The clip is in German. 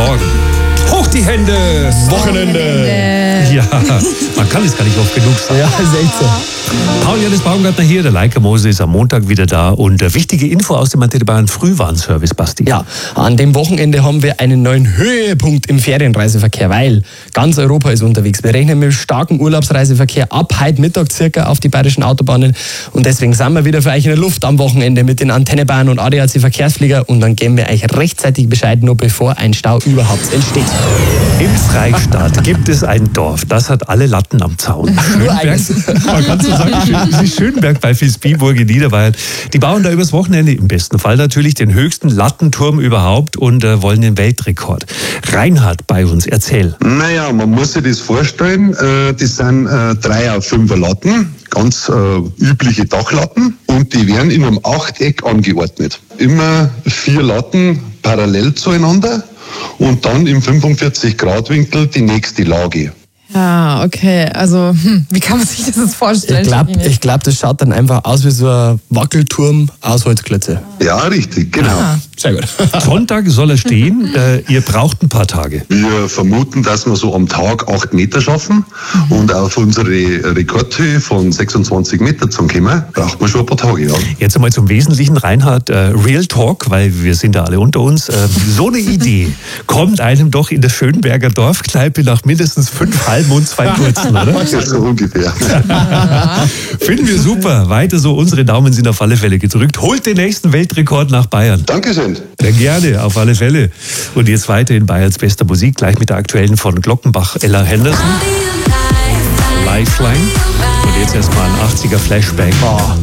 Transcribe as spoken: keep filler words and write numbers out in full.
Morgen. Hoch die Hände! Wochenende! Ja, man kann es gar nicht oft genug sagen. Ja, ist echt so. Paul-Janis Baumgartner hier, der Leica Mose ist am Montag wieder da und äh, wichtige Info aus dem Antenne Bayern Frühwarnservice, Basti. Ja, an dem Wochenende haben wir einen neuen Höhepunkt im Ferienreiseverkehr, weil ganz Europa ist unterwegs. Wir rechnen mit starkem Urlaubsreiseverkehr ab heute Mittag circa auf die bayerischen Autobahnen und deswegen sind wir wieder für euch in der Luft am Wochenende mit den Antenne Bayern und A D A C Verkehrsflieger und dann geben wir euch rechtzeitig Bescheid, nur bevor ein Stau überhaupt entsteht. Im Freistaat gibt es ein Dorf, das hat alle Latten am Zaun. Schönberg, man kann so sagen, Schön, Schönberg bei Visbyburg in Niederbayern. Die bauen da übers Wochenende, im besten Fall natürlich, den höchsten Lattenturm überhaupt und äh, wollen den Weltrekord. Reinhard bei uns, erzähl. Naja, man muss sich das vorstellen, äh, das sind äh, drei auf fünfer Latten, ganz äh, übliche Dachlatten und die werden in einem Achteck angeordnet. Immer vier Latten parallel zueinander und dann im fünfundvierzig Grad Winkel die nächste Lage. Ja, okay. Also, hm, wie kann man sich das jetzt vorstellen? Ich glaube, ich glaub, das schaut dann einfach aus wie so ein Wackelturm aus Holzklötze. Ja, richtig, genau. Ah. Sehr gut. Sonntag soll er stehen, äh, ihr braucht ein paar Tage. Wir vermuten, dass wir so am Tag acht Meter schaffen und auf unsere Rekordhöhe von sechsundzwanzig Meter zum Kommen braucht man schon ein paar Tage, ja. Jetzt einmal zum Wesentlichen, Reinhard, äh, Real Talk, weil wir sind da alle unter uns. Äh, so eine Idee kommt einem doch in der Schönberger Dorfkneipe nach mindestens fünf halben und zwei kurzen, oder? Ja, so ungefähr. Finden wir super. Weiter so, unsere Daumen sind auf alle Fälle gedrückt. Holt den nächsten Weltrekord nach Bayern. Dankeschön. Ja, gerne, auf alle Fälle. Und jetzt weiter in Bayerns bester Musik, gleich mit der aktuellen von Glockenbach, Ella Henderson. Lifeline. Und jetzt erstmal ein achtziger Flashback.